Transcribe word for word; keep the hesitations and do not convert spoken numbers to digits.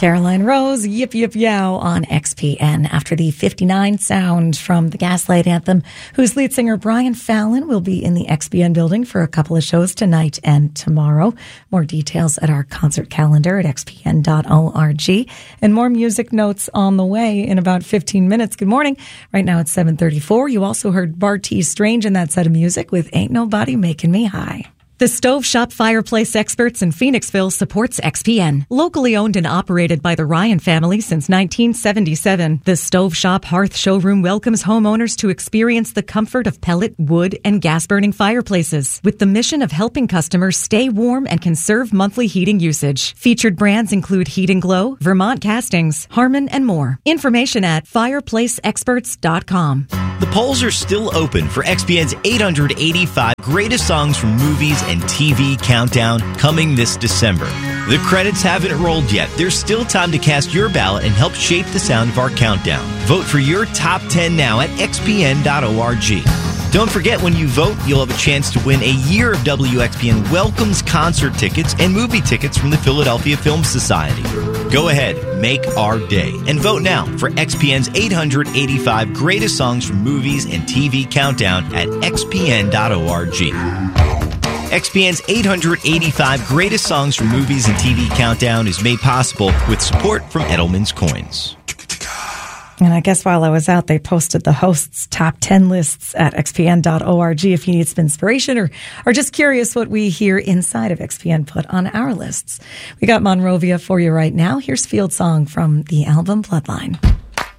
Caroline Rose, Yip Yip Yow on X P N after the fifty-nine sound from the Gaslight Anthem, whose lead singer Brian Fallon will be in the X P N building for a couple of shows tonight and tomorrow. More details at our concert calendar at x p n dot org. And more music notes on the way in about fifteen minutes. Good morning. Right now it's seven thirty-four. You also heard Bartees Strange in that set of music with Ain't Nobody Making Me High. The Stove Shop Fireplace Experts in Phoenixville supports X P N. Locally owned and operated by the Ryan family since nineteen seventy-seven, the Stove Shop Hearth Showroom welcomes homeowners to experience the comfort of pellet, wood, and gas-burning fireplaces with the mission of helping customers stay warm and conserve monthly heating usage. Featured brands include Heat and Glow, Vermont Castings, Harmon, and more. Information at fireplace experts dot com. The polls are still open for X P N's eight hundred eighty-five Greatest Songs from Movies and T V Countdown coming this December. The credits haven't rolled yet. There's still time to cast your ballot and help shape the sound of our countdown. Vote for your top ten now at x p n dot org. Don't forget, when you vote, you'll have a chance to win a year of W X P N Welcomes concert tickets and movie tickets from the Philadelphia Film Society. Go ahead, make our day, and vote now for X P N's eight hundred eighty-five Greatest Songs from Movies and T V Countdown at x p n dot org. X P N's eight hundred eighty-five Greatest Songs from Movies and T V Countdown is made possible with support from Edelman's Coins. And I guess while I was out, they posted the hosts' top ten lists at x p n dot org if you need some inspiration or are just curious what we hear inside of X P N put on our lists. We got Monrovia for you right now. Here's Field Song from the album Bloodline.